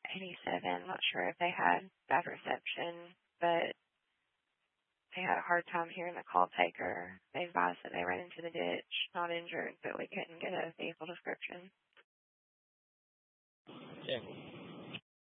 87. I'm not sure if they had bad reception, but they had a hard time hearing the call taker. They advised that they ran into the ditch, not injured, but we couldn't get a vehicle description. Okay.